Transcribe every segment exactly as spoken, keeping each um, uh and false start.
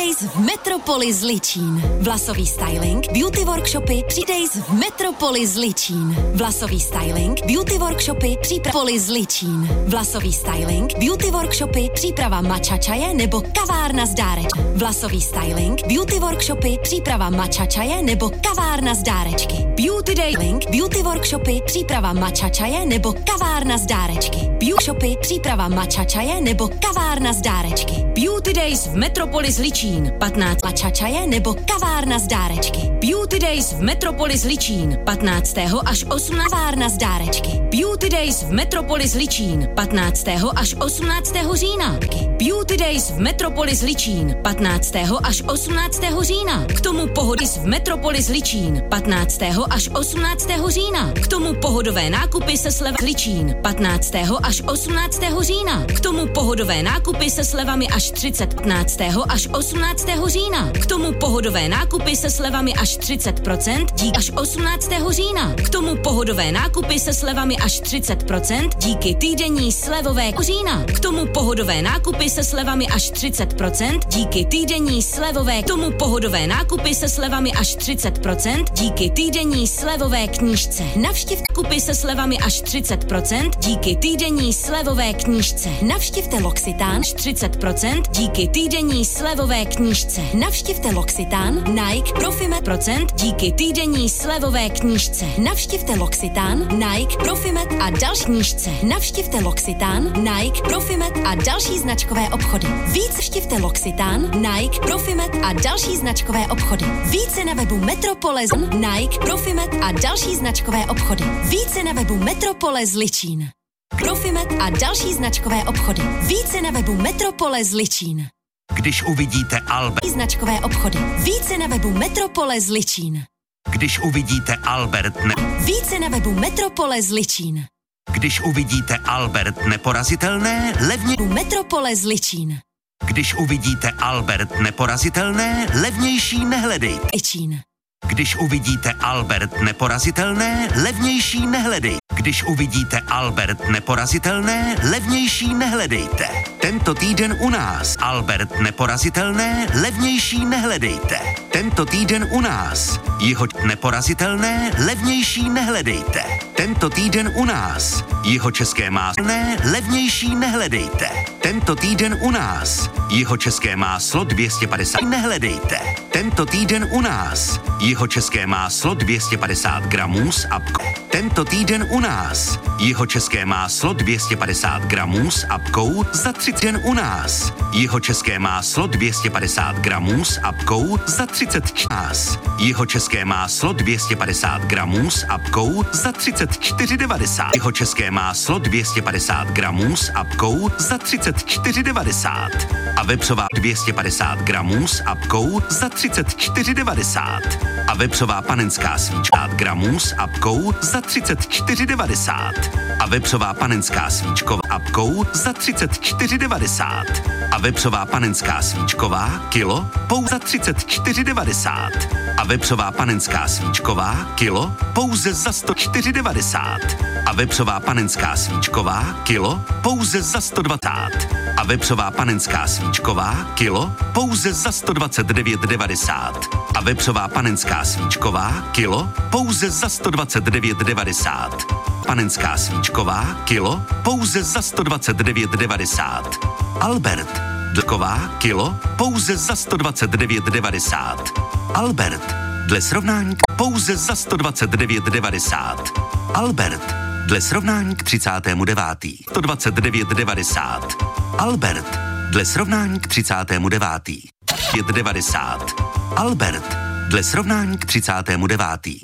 Days v Metropolis Zličín. Vlasový styling, beauty workshopy, tři Days v Metropolis Zličín. Vlasový styling, beauty workshopy, příprava Zličín. Vlasový styling, beauty workshopy, příprava matcha čaje nebo kavárna z dárečky. Vlasový styling, beauty workshopy, příprava matcha čaje nebo kavárna z dárečky. Beauty Styling, beauty workshopy, příprava matcha čaje nebo kavárna z dárečky. Beauty shopy, příprava matcha čaje nebo kavárna z dárečky. Beauty Days v Metropolis Zličín. patnáct matcha čaje nebo kavárna z dárečky. Beauty Days v Metropolis Zličín. patnáctého až osmnáctého kavárna z dárečky. Beauty Days v Metropolis Zličín. patnáctého až osmnáctého října. Beauty Days v Metropolis Zličín. patnáctého až osmnáctého října. K tomu pohody v Metropolis Zličín. patnáctého až osmnáctého října. K tomu pohodové nákupy se slevami Zličín. patnáctého až osmnáctého října. K tomu pohodové nákupy se slevami až třicet. patnáctého až osmnáctého října. K tomu pohodové nákupy se slevami až třicet procent díky až osmnáctého října. K tomu pohodové nákupy se slevami až třicet procent díky týdenní slevové října. K tomu pohodové nákupy se slevami až třicet procent díky týdenní slevové. K tomu pohodové nákupy se slevami až třicet procent díky týdenní slevové knížce. Navštivte kupy se slevami až třicet procent díky týdenní slevové knížce. Navštivte L'Occitane třicet procent díky týdenní slevové knížce. Navštivte L'Occitane, Nike, Profimet procent díky týdenní slevové knížce. Navštivte L'Occitane, Nike, Profimet a další knížce. Navštivte L'Occitane, Nike, Profimet a další značkové obchody. Víc navštivte L'Occitane, Nike, Profimet a další značkové obchody. Více na webu Metropolis, Nike, Profimet a další značkové obchody. Více na webu Metropolis Zličín. Profimet a další značkové obchody. Více na webu Metropolis Zličín. Když uvidíte Albert. Značkové obchody. Více na webu Metropolis Zličín. Když uvidíte Albert ne... Více na webu Metropolis Zličín. Když uvidíte Albert neporazitelné, levně... Metropolis Zličín. Když uvidíte Albert neporazitelné, levnější nehledejte. Zličín. Když uvidíte Albert neporazitelné, levnější nehledejte. Když uvidíte Albert neporazitelné, levnější nehledejte. Tento týden u nás Albert neporazitelné, levnější nehledejte. Tento týden u nás Jiho neporazitelné, levnější nehledejte. Tento týden u nás Jihočeské máslo, levnější nehledejte. Tento týden u nás Jihočeské máslo dvě stě padesát, nehledejte. Tento týden u nás Jihočeské máslo dvě stě padesát gramů s apkou. Tento týden u nás Jihočeské máslo dvě stě padesát gramů s apkou za třicet den u nás. Jihočeské máslo dvě stě padesát gramů s apkou za třicet čtrnáct. Jihočeské máslo dvě stě padesát gramů s apkou za třicet čtyři devadesát. Jihočeské máslo dvě stě padesát gramů s apkou za třicet čtyři devadesát. A vepřová dvě stě padesát gramů s apkou za třicet čtyři devadesát. A vepřová panenská svíčka gramů s apkou za třicet čtyři devadesát. A vepřová panenská svíčková apkou za třicet čtyři devadesát. A vepřová panenská svíčková kilo pouze za třicet čtyři devadesát. A vepřová panenská svíčková kilo pouze za sto čtyři devadesát. A vepřová panenská svíčková kilo pouze za sto dvacet. A vepřová panenská svíčková kilo pouze za sto dvacet devět devadesát. A vepřová panenská svíčková kilo pouze za sto dvacet devět devadesát. Panenská svíčková kilo pouze za sto dvacet devět devadesát. Albert dlková kilo pouze za sto dvacet devět devadesát. Albert dle srovnání pouze za sto dvacet devět devadesát. Albert dle srovnání k třicátému devátému sto dvacet devět devadesát. Albert dle srovnání k třicátému devátému pět devadesát. Albert dle srovnání k třicátému devátému.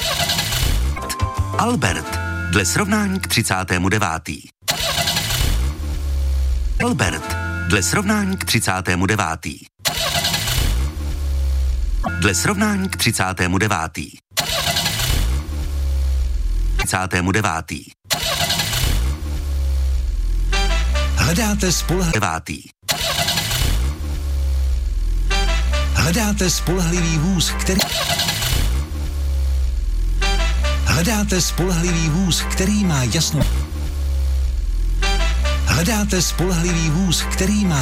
Albert dle srovnání k třicátému devátému. Albert dle srovnání k třicátému devátému. Dle srovnání k třicátému devátému. třicátému devátému. Hledáte spolehlivý Hledáte spolehlivý vůz, který Hledáte spolehlivý vůz, který má jasnou Hledáte spolehlivý vůz, který má